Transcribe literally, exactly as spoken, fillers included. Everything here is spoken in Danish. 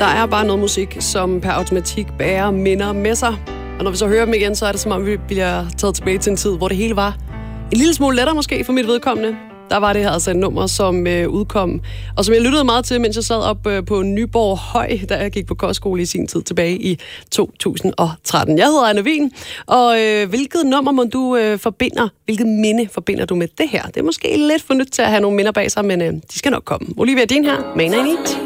Der er bare noget musik, som per automatik bærer minder med sig. Og når vi så hører dem igen, så er det som om, vi bliver taget tilbage til en tid, hvor det hele var en lille smule lettere måske for mit vedkommende. Der var det her altså et nummer, som øh, udkom, og som jeg lyttede meget til, mens jeg sad op øh, på Nyborg Høj, da jeg gik på kostskole i sin tid tilbage i to tusind og tretten. Jeg hedder Anna Wien, og øh, hvilket nummer må du øh, forbinder, hvilket minde forbinder du med det her? Det er måske lidt for nyt til at have nogle minder bag sig, men øh, de skal nok komme. Olivia, din her, Man I Need.